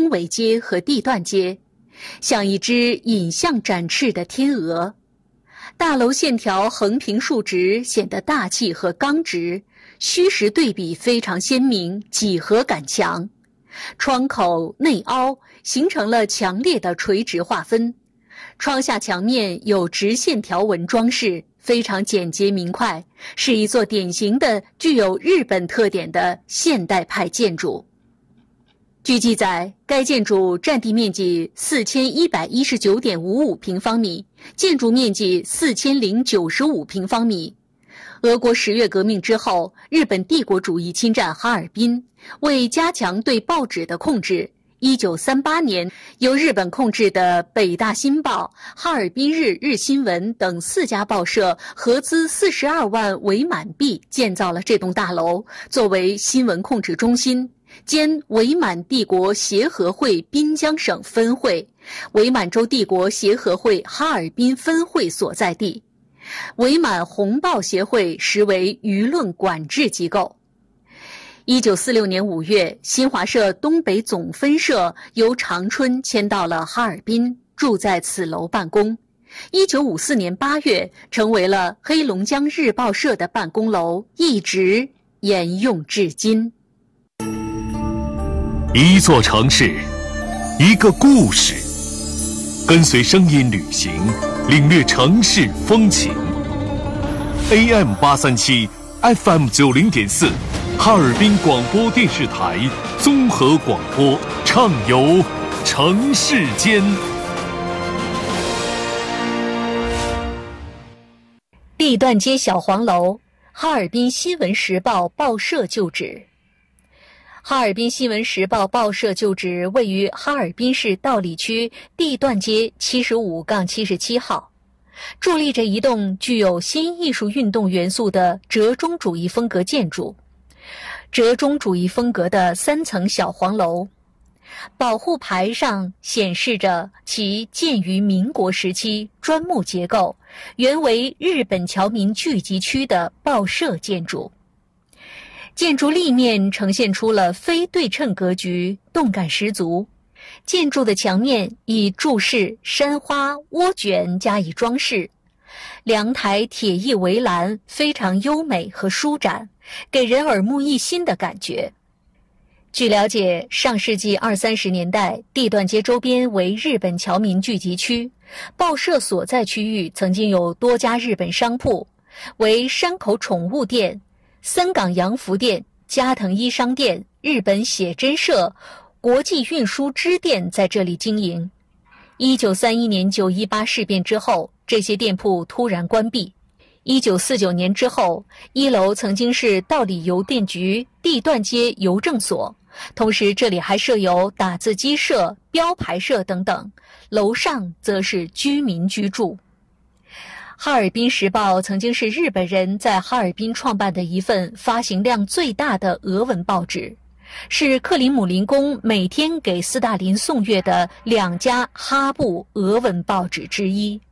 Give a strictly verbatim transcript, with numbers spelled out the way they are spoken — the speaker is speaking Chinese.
经纬街和地段街，像一只引向展翅的天鹅。大楼线条横平竖直，显得大气和刚直，虚实对比非常鲜明，几何感强。窗口内凹形成了强烈的垂直划分，窗下墙面有直线条纹装饰，非常简洁明快，是一座典型的具有日本特点的现代派建筑。据记载，该建筑占地面积四千一百一十九点五五平方米，建筑面积四千零九十五平方米。俄国十月革命之后，日本帝国主义侵占哈尔滨，为加强对报纸的控制，一九三八年由日本控制的北大新报、哈尔滨日日新闻等四家报社合资四十二万伪满币建造了这栋大楼，作为新闻控制中心，兼伪满帝国协和会滨江省分会、伪满洲帝国协和会哈尔滨分会所在地。伪满红报协会实为舆论管制机构。一九四六年五月，新华社东北总分社由长春迁到了哈尔滨，住在此楼办公。一九五四年八月，成为了黑龙江日报社的办公楼，一直沿用至今。 一座城市，一个故事，跟随声音旅行，领略城市风情。A M 八三七 F M 九零点四，哈尔滨广播电视台综合广播，畅游城市间。 地段街小黄楼，哈尔滨新闻时报报社旧址。哈尔滨新闻时报报社旧址位于哈尔滨市道里区地段街七十五杠七十七号，伫立着一栋具有新艺术运动元素的折中主义风格建筑，折中主义风格的三层小黄楼。保护牌上显示着其建于民国时期，砖木结构，原为日本侨民聚集区的报社建筑。建筑立面呈现出了非对称格局，动感十足。建筑的墙面以柱式、山花、涡卷加以装饰，两台铁艺围栏非常优美和舒展，给人耳目一新的感觉。据了解，上世纪二三十年代，地段街周边为日本侨民聚集区，报社所在区域曾经有多家日本商铺，为山口宠物店、森港洋服店、加藤衣商店、日本写真社、国际运输支店在这里经营。一九三一年九一八事变之后，这些店铺突然关闭。一九四九年之后，一楼曾经是道里邮电局地段街邮政所，同时这里还设有打字机社、标牌社等等，楼上则是居民居住。哈尔滨时报曾经是日本人在哈尔滨创办的一份发行量最大的俄文报纸，是克里姆林宫每天给斯大林送阅的两家哈布俄文报纸之一。